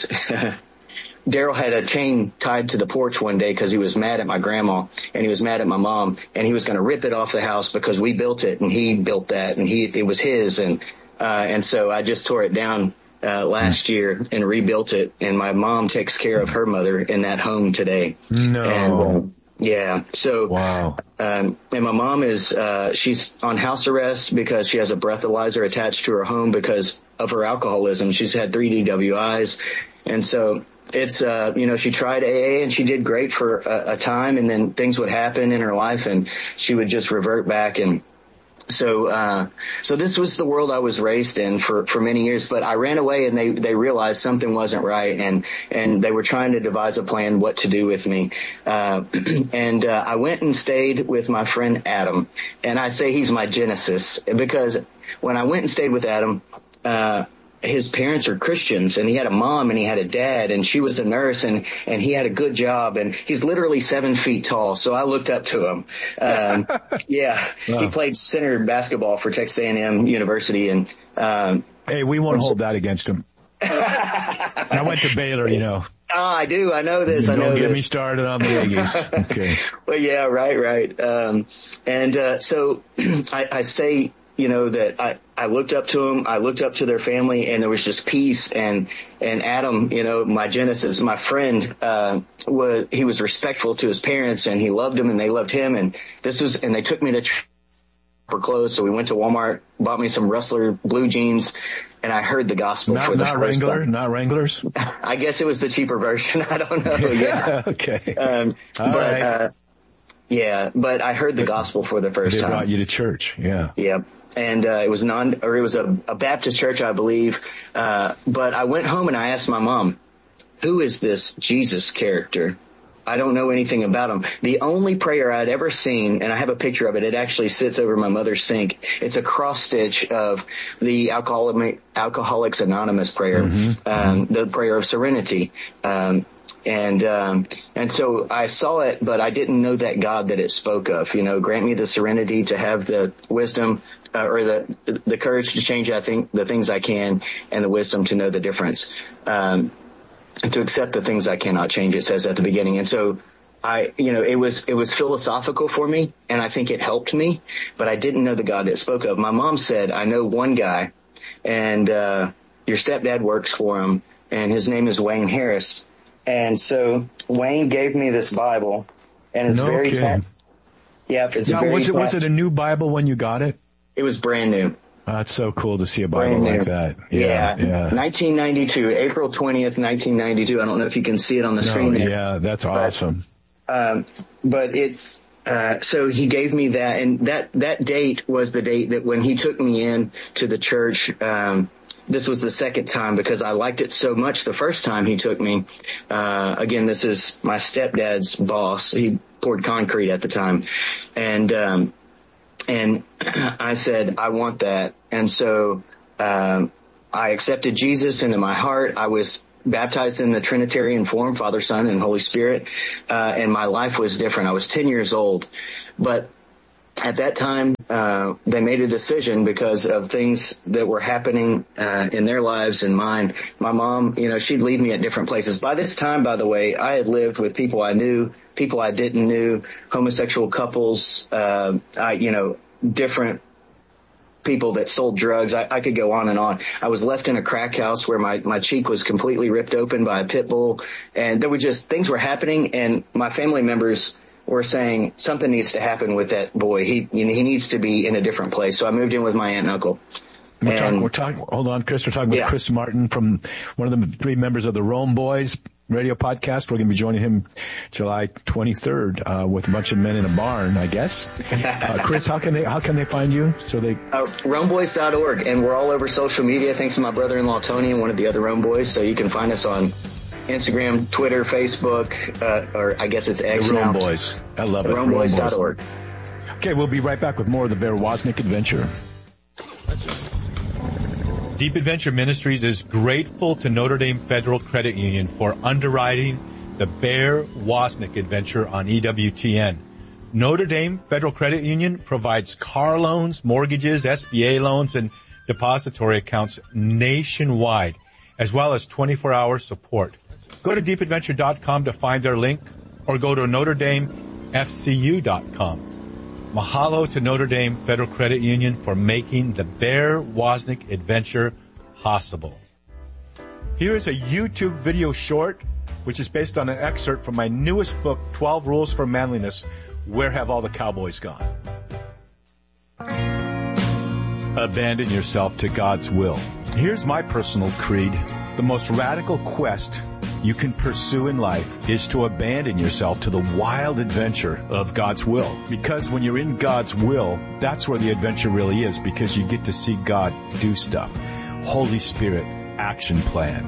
Daryl had a chain tied to the porch one day because he was mad at my grandma and he was mad at my mom, and he was going to rip it off the house because we built it and he built that and he, it was his. And, uh, and so I just tore it down Uh, last year and rebuilt it, and my mom takes care of her mother in that home today. No. And, uh, yeah. So, wow. Um, and my mom is, uh, she's on house arrest because she has a breathalyzer attached to her home because of her alcoholism. She's had three D W Is. And so it's, uh, you know, she tried A A and she did great for a, a time, and then things would happen in her life and she would just revert back. And So, uh, so this was the world I was raised in for, for many years, but I ran away and they, they realized something wasn't right, and, and they were trying to devise a plan what to do with me. Uh, and, uh, I went and stayed with my friend Adam, and I say he's my Genesis because when I went and stayed with Adam, uh, his parents are Christians, and he had a mom and he had a dad, and she was a nurse, and, and he had a good job, and he's literally seven feet tall. So I looked up to him. Um, yeah, wow. He played center basketball for Texas A and M University. And, um, hey, we won't hold that against him. I went to Baylor, you know. Oh, I do. I know this. You I know don't this. Get me started on the Aggies. Okay. Well, yeah, right, right. Um, and, uh, so I, I say, you know, that I, I looked up to him, I looked up to their family, and there was just peace. And, and Adam, you know, my Genesis, my friend, uh, was, he was respectful to his parents, and he loved them and they loved him. And this was, and they took me to tr- for clothes. So we went to Walmart, bought me some Rustler blue jeans, and I heard the gospel not, for the not first Wrangler, time. Not Wranglers? I guess it was the cheaper version. I don't know. Yeah. Okay. Um, All but, right. uh, yeah, but I heard the gospel for the first they time. They brought you to church. Yeah. Yeah. And, uh, it was non, or it was a, a Baptist church, I believe. Uh, but I went home and I asked my mom, who is this Jesus character? I don't know anything about him. The only prayer I'd ever seen, and I have a picture of it, it actually sits over my mother's sink. It's a cross stitch of the Alcoholic, Alcoholics Anonymous prayer, mm-hmm. um, the prayer of serenity. Um, And, um, and so I saw it, but I didn't know that God that it spoke of. You know, grant me the serenity to have the wisdom, uh, or the, the courage to change, I think, the things I can, and the wisdom to know the difference. Um, and to accept the things I cannot change, it says at the beginning. And so I, you know, it was, it was philosophical for me, and I think it helped me, but I didn't know the God it spoke of. My mom said, I know one guy, and, uh, your stepdad works for him, and his name is Wayne Harris. And so Wayne gave me this Bible, and it's no very kidding. t- yeah, it's now, very was it t- was it a new Bible when you got it? It was brand new. Oh, that's so cool to see a Bible like that. Yeah, yeah, yeah. nineteen ninety-two, April twentieth, nineteen ninety-two. I don't know if you can see it on the no, screen there. Yeah, that's awesome. But, um, but it, uh, so he gave me that, and that, that date was the date that when he took me in to the church, um, this was the second time because I liked it so much the first time he took me. Uh, again, this is my stepdad's boss. He poured concrete at the time. And, um, and I said, I want that. And so, um, I accepted Jesus into my heart. I was baptized in the Trinitarian form, Father, Son, and Holy Spirit. Uh, and my life was different. I was ten years old, but at that time, uh, they made a decision because of things that were happening, uh, in their lives and mine. My mom, you know, she'd leave me at different places. By this time, by the way, I had lived with people I knew, people I didn't knew, homosexual couples, uh, I, you know, different people that sold drugs. I, I could go on and on. I was left in a crack house where my, my cheek was completely ripped open by a pit bull. And there were just, things were happening, and my family members were saying something needs to happen with that boy. He, you know, he needs to be in a different place. So I moved in with my aunt and uncle. We're, and, talking, we're talking, hold on, Chris, we're talking with yeah. Chris Martin from one of the three members of the Rome Boys radio podcast. We're going to be joining him July twenty-third, uh, with a bunch of men in a barn, I guess. Uh, Chris, how can they, how can they find you? So they, uh, Rome Boys dot org, and we're all over social media thanks to my brother-in-law Tony and one of the other Rome Boys. So you can find us on Instagram, Twitter, Facebook, uh, or I guess it's X the now. Rome Boys. I love it. Rome Boys dot org. Okay, we'll be right back with more of the Bear Wozniak Adventure. Deep Adventure Ministries is grateful to Notre Dame Federal Credit Union for underwriting the Bear Wozniak Adventure on E W T N. Notre Dame Federal Credit Union provides car loans, mortgages, S B A loans, and depository accounts nationwide, as well as twenty-four hour support. Go to deep adventure dot com to find their link, or go to notre dame f c u dot com. Mahalo to Notre Dame Federal Credit Union for making the Bear Wozniak Adventure possible. Here is a YouTube video short, which is based on an excerpt from my newest book, twelve Rules for Manliness, Where Have All the Cowboys Gone? Abandon yourself to God's will. Here's my personal creed. The most radical quest you can pursue in life is to abandon yourself to the wild adventure of God's will. Because when you're in God's will, that's where the adventure really is, because you get to see God do stuff. Holy Spirit action plan.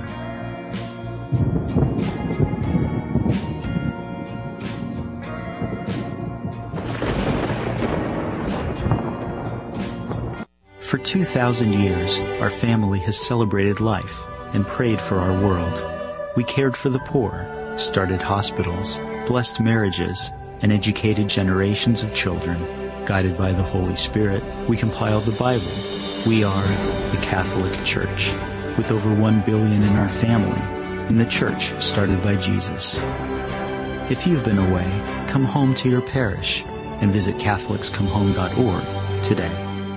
For two thousand years, our family has celebrated life and prayed for our world. We cared for the poor, started hospitals, blessed marriages, and educated generations of children. Guided by the Holy Spirit, we compiled the Bible. We are the Catholic Church, with over one billion in our family, and the church started by Jesus. If you've been away, come home to your parish and visit catholics come home dot org today.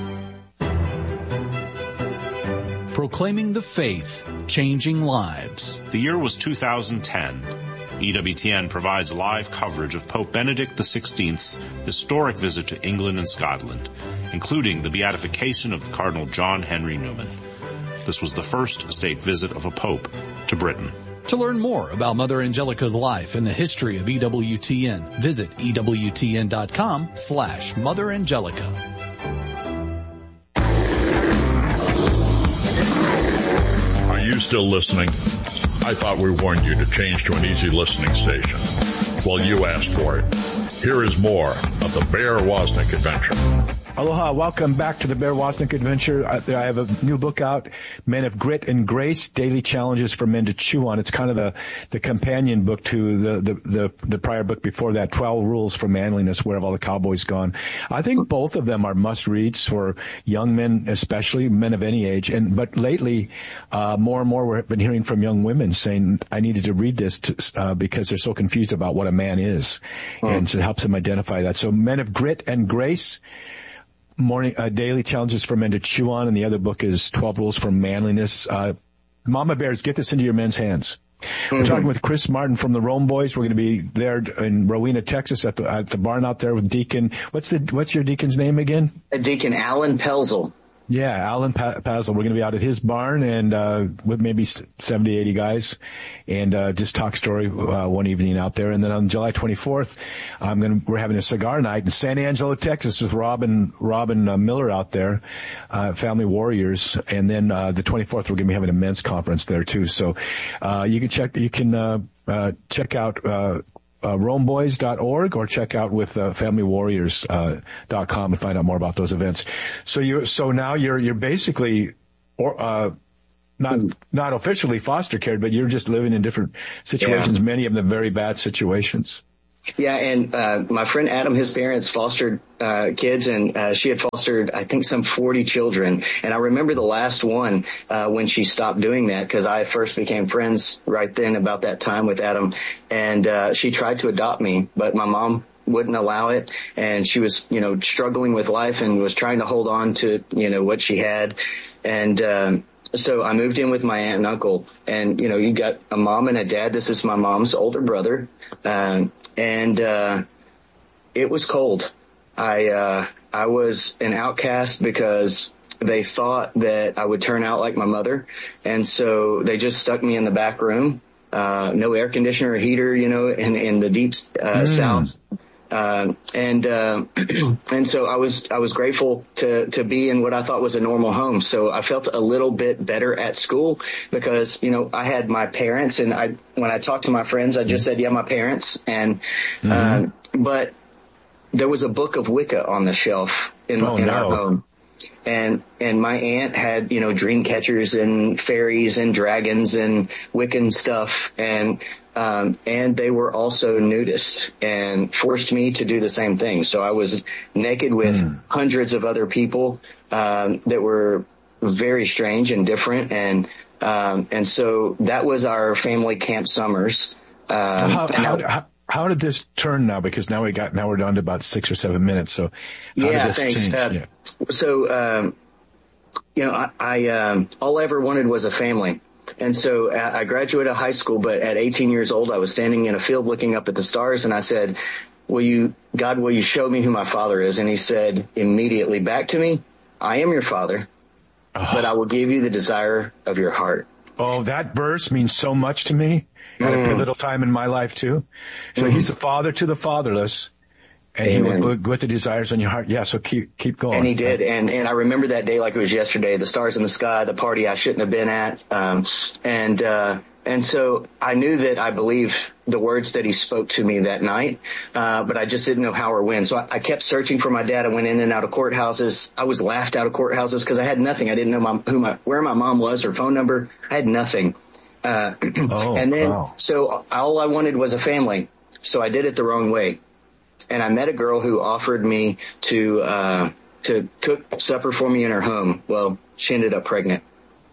Proclaiming the faith, changing lives. The year was two thousand ten. E W T N provides live coverage of Pope Benedict the sixteenth's historic visit to England and Scotland, including the beatification of Cardinal John Henry Newman. This was the first state visit of a pope to Britain. To learn more about Mother Angelica's life and the history of E W T N, visit E W T N dot com slash Mother Angelica. Are you still listening? I thought we warned you to change to an easy listening station. Well, you asked for it. Here is more of the Bear Wozniak Adventure. Aloha, welcome back to the Bear Wozniak Adventure. I have a new book out, Men of Grit and Grace, Daily Challenges for Men to Chew On. It's kind of the, the companion book to the, the, the, the prior book before that, twelve Rules for Manliness, Where Have All the Cowboys Gone? I think both of them are must-reads for young men, especially men of any age. And but lately, uh, more and more we've been hearing from young women saying, I needed to read this to, uh, because they're so confused about what a man is. Oh. And so it helps them identify that. So Men of Grit and Grace, Morning, uh, Daily Challenges for Men to Chew On, and the other book is twelve Rules for Manliness. Uh, Mama Bears, get this into your men's hands. Mm-hmm. We're talking with Chris Martin from the Rome Boys. We're going to be there in Rowena, Texas at the, at the barn out there with Deacon. What's the, what's your deacon's name again? Deacon Alan Pelzel. Yeah, Alan Pazel. We're going to be out at his barn and uh with maybe seventy, eighty guys, and uh just talk story uh, one evening out there. And then on July twenty-fourth, I'm going to we're having a cigar night in San Angelo, Texas, with Robin Robin uh, Miller out there, uh Family Warriors. And then uh the twenty-fourth, we're going to be having a men's conference there too. So uh you can check you can uh, uh check out uh Uh, Rome Boys dot org or check out with uh, family warriors dot com uh, and find out more about those events. So you, so now you're, you're basically, or, uh, not, not officially foster cared, but you're just living in different situations, yeah. Many of them very bad situations. Yeah, and uh my friend Adam, his parents fostered uh kids, and uh she had fostered, I think, some forty children. And I remember the last one uh when she stopped doing that, because I first became friends right then about that time with Adam. And uh she tried to adopt me, but my mom wouldn't allow it, and she was, you know, struggling with life and was trying to hold on to, you know, what she had. And um so I moved in with my aunt and uncle, and, you know, you got a mom and a dad. This is my mom's older brother. Um, and, uh, it was cold. I, uh, I was an outcast because they thought that I would turn out like my mother. And so they just stuck me in the back room, uh, no air conditioner or heater, you know, in, in the deep, uh, mm. south. Uh, and, uh, and so I was, I was grateful to, to be in what I thought was a normal home. So I felt a little bit better at school because, you know, I had my parents, and I, when I talked to my friends, I just said, yeah, my parents. And, mm-hmm. uh, but there was a book of Wicca on the shelf in, oh, in no. our home. And, and my aunt had, you know, dream catchers and fairies and dragons and Wiccan stuff. And, um, and they were also nudists and forced me to do the same thing. So I was naked with mm. hundreds of other people, um, that were very strange and different. And, um, and so that was our family camp summers. Um, how, how, how, how did this turn now? Because now we got, now we're down to about six or seven minutes. So how yeah, did this thanks. change? Uh, yeah. So, um, you know, I, I um, all I ever wanted was a family. And so I graduated high school, but at eighteen years old, I was standing in a field looking up at the stars, and I said, will you, God, will you show me who my father is? And he said immediately back to me, I am your father, oh. but I will give you the desire of your heart. Oh, that verse means so much to me at mm. a pivotal time in my life too. So mm. he's the father to the fatherless. And Amen. He will with the desires on your heart. Yeah, so keep keep going. And he did. And and I remember that day like it was yesterday, the stars in the sky, the party I shouldn't have been at. Um and uh and so I knew that I believed the words that he spoke to me that night, uh but I just didn't know how or when. So I, I kept searching for my dad. I went in and out of courthouses. I was laughed out of courthouses because I had nothing. I didn't know my who my where my mom was, her phone number. I had nothing. Uh oh, and then wow. So all I wanted was a family. So I did it the wrong way. And I met a girl who offered me to, uh, to cook supper for me in her home. Well, she ended up pregnant,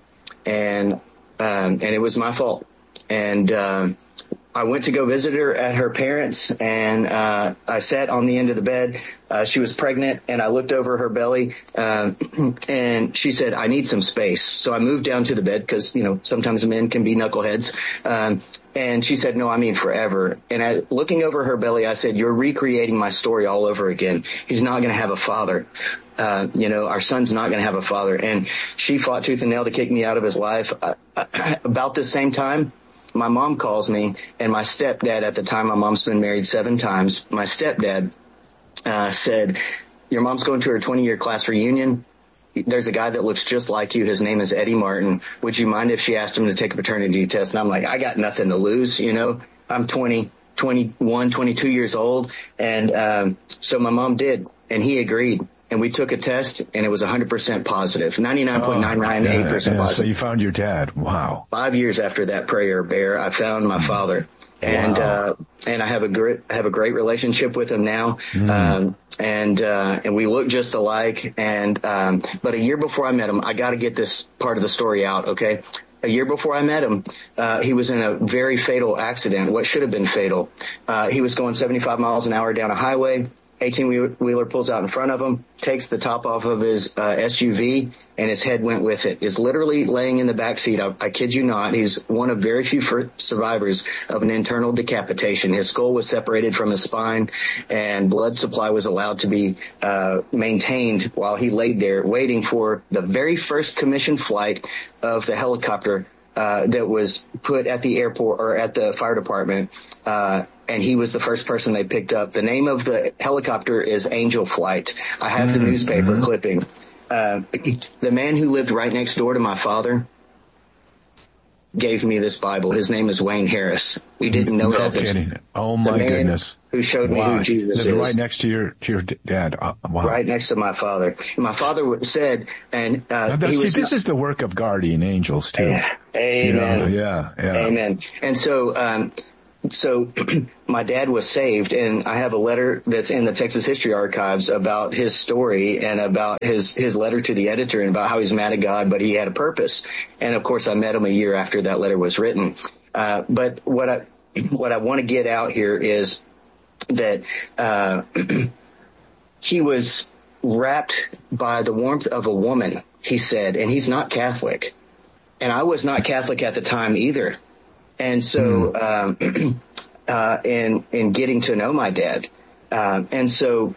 and, um, and it was my fault. And, um, I went to go visit her at her parents', and, uh, I sat on the end of the bed. Uh, she was pregnant, and I looked over her belly, um, and she said, I need some space. So I moved down to the bed because, you know, sometimes men can be knuckleheads. Um, and she said, no, I mean forever. And I, looking over her belly, I said, you're recreating my story all over again. He's not going to have a father. Uh, you know, our son's not going to have a father. And she fought tooth and nail to kick me out of his life. Uh, about the same time, my mom calls me, and my stepdad, at the time, my mom's been married seven times. My stepdad, uh, said, your mom's going to her twenty year class reunion. There's a guy that looks just like you. His name is Eddie Martin. Would you mind if she asked him to take a paternity test? And I'm like, I got nothing to lose. You know, I'm twenty, twenty-one, twenty-two years old. And, um, so my mom did, and he agreed. And we took a test, and it was one hundred percent positive, ninety-nine point nine nine eight percent oh, yeah, yeah. positive. So you found your dad. Wow. Five years after that prayer, Bear, I found my father. And, wow. uh, and I have a great, have a great relationship with him now. Mm. Um, and, uh, and we look just alike. And, um, but a year before I met him, I got to get this part of the story out. Okay. A year before I met him, uh, he was in a very fatal accident, what should have been fatal. Uh, he was going seventy-five miles an hour down a highway. eighteen-wheeler pulls out in front of him, takes the top off of his uh, S U V, and his head went with it. Is literally laying in the back seat. I, I kid you not. He's one of very few for survivors of an internal decapitation. His skull was separated from his spine, and blood supply was allowed to be uh maintained while he laid there waiting for the very first commissioned flight of the helicopter uh that was put at the airport or at the fire department. Uh And he was the first person they picked up. The name of the helicopter is Angel Flight. I have the mm-hmm. newspaper clipping. Uh, the man who lived right next door to my father gave me this Bible. His name is Wayne Harris. We didn't know no that. Kidding. Oh my goodness. Who showed wow. me who Jesus Lived is. Right next to your, to your dad. Uh, wow. Right next to my father. My father said, and, uh, now, he see, was this not, is the work of guardian angels too. Yeah. Amen. You know, yeah. Yeah. Amen. And so, um, So my dad was saved, and I have a letter that's in the Texas History Archives about his story and about his, his letter to the editor and about how he's mad at God, but he had a purpose. And of course I met him a year after that letter was written. Uh, but what I, what I want to get out here is that, uh, he was wrapped by the warmth of a woman, he said, and he's not Catholic. And I was not Catholic at the time either. And so, um, uh, in, in getting to know my dad, uh, and so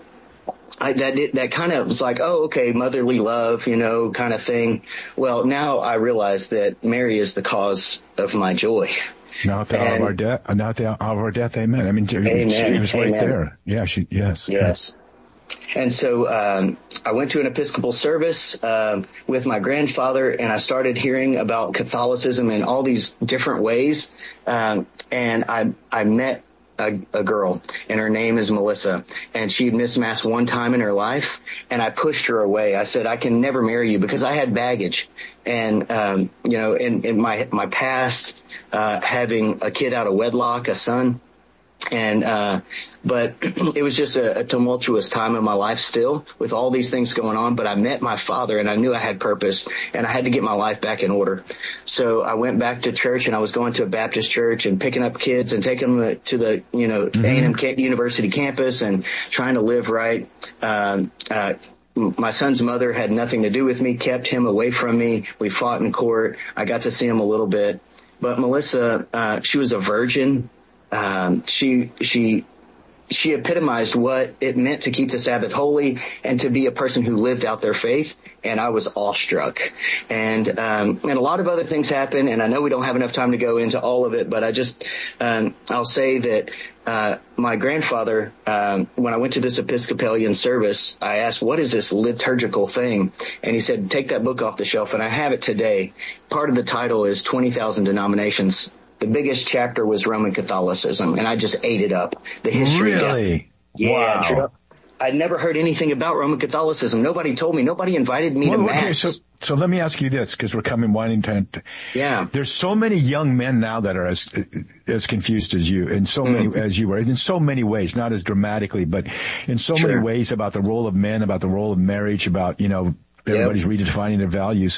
I, that, did, that kind of was like, oh, okay, motherly love, you know, kind of thing. Well, now I realize that Mary is the cause of my joy. Not the hour of our death, not the hour of our death, amen. I mean, amen, she was right amen. there. Yeah, she, yes. Yes. And so, um, I went to an Episcopal service, um, with my grandfather, and I started hearing about Catholicism in all these different ways. Um, and I, I met a, a girl, and her name is Melissa, and she'd missed Mass one time in her life, and I pushed her away. I said, I can never marry you because I had baggage. And, um, you know, in, in my, my past, uh, having a kid out of wedlock, a son. And, uh, but it was just a, a tumultuous time in my life still with all these things going on. But I met my father, and I knew I had purpose, and I had to get my life back in order. So I went back to church, and I was going to a Baptist church and picking up kids and taking them to the, you know, mm-hmm. A and M University campus and trying to live right. Um, uh, my son's mother had nothing to do with me, kept him away from me. We fought in court. I got to see him a little bit. But Melissa, uh, she was a virgin. Um, she, she, she epitomized what it meant to keep the Sabbath holy and to be a person who lived out their faith. And I was awestruck. And, um, and a lot of other things happened. And I know we don't have enough time to go into all of it, but I just, um, I'll say that, uh, my grandfather, um, when I went to this Episcopalian service, I asked, what is this liturgical thing? And he said, take that book off the shelf. And I have it today. Part of the title is twenty thousand Denominations. The biggest chapter was Roman Catholicism, and I just ate it up. The history. Really? Yeah. Wow. True. I'd never heard anything about Roman Catholicism. Nobody told me. Nobody invited me well, to okay, Mass. so, so let me ask you this, because we're coming winding to. Yeah. There's so many young men now that are as as confused as you, in so many as you were, in so many ways, not as dramatically, but in so sure. many ways about the role of men, about the role of marriage, about, you know, everybody's yep. redefining their values.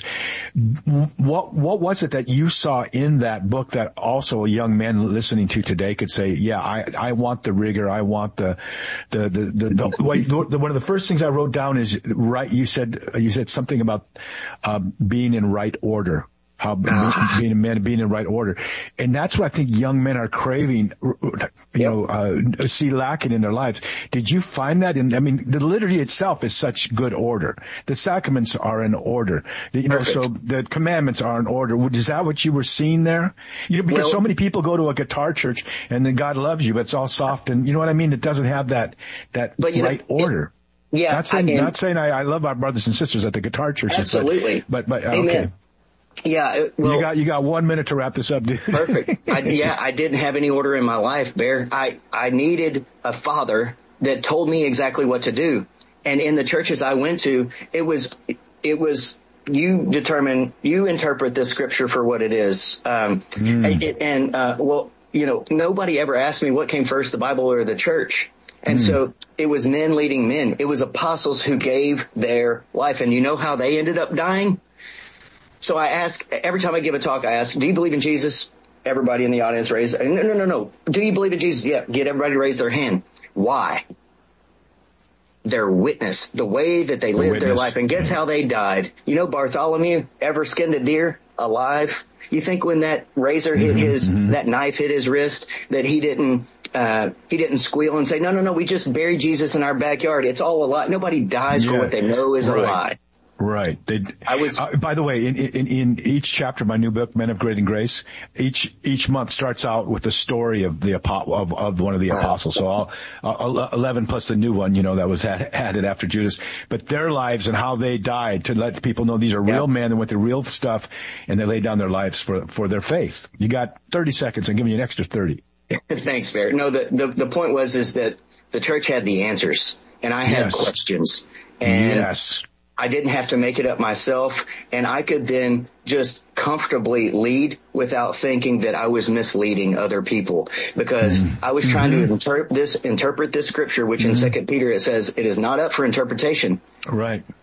What what was it that you saw in that book that also a young man listening to today could say, yeah, I I want the rigor, I want the the the the, the, wait, the one of the first things I wrote down is right. You said you said something about uh, being in right order. How being a man, being in right order. And that's what I think young men are craving, you yep. know, uh, see lacking in their lives. Did you find that in, I mean, the liturgy itself is such good order. The sacraments are in order. You know, Perfect. So the commandments are in order. Is that what you were seeing there? You know, because well, so many people go to a guitar church and then God loves you, but it's all soft and, you know what I mean? It doesn't have that, that right know, order. It, yeah. Not saying, I mean, not saying I, I love our brothers and sisters at the guitar churches. Absolutely. But, but, but Amen. okay. Yeah, well, you got you got one minute to wrap this up, dude. Perfect. I, yeah, I didn't have any order in my life, Bear. I I needed a father that told me exactly what to do. And in the churches I went to, it was it was you determine, you interpret this scripture for what it is. Um, mm. it, and uh, well, you know, nobody ever asked me what came first, the Bible or the church. And mm. so it was men leading men. It was apostles who gave their life. And you know how they ended up dying? So I ask, every time I give a talk, I ask, do you believe in Jesus? Everybody in the audience raise, no, no, no, no. Do you believe in Jesus? Yeah. Get everybody to raise their hand. Why? their witness, the way that they The lived witness. their life. And guess how they died? You know, Bartholomew ever skinned a deer alive? You think when that razor hit Mm-hmm, his, mm-hmm. that knife hit his wrist, that he didn't, uh, he didn't squeal and say, no, no, no, we just buried Jesus in our backyard. It's all a lie. Nobody dies for Yeah. what they know is Right. a lie. Right. They, I was, uh, by the way, in, in, in each chapter of my new book, Men of Great and Grace, each, each month starts out with the story of the apo- of, of one of the apostles. So all, uh, eleven plus the new one, you know, that was add, added after Judas, but their lives and how they died to let people know these are real men that went through real stuff and they laid down their lives for, for their faith. You got thirty seconds. I'm giving you an extra thirty. Thanks, Barrett. No, the, the, the point was, is that the church had the answers and I had Yes. questions. And yes. I didn't have to make it up myself, and I could then just comfortably lead without thinking that I was misleading other people, because Mm-hmm. I was trying to interpret this, interpret this scripture, which Mm-hmm. in Second Peter it says it is not up for interpretation. Right.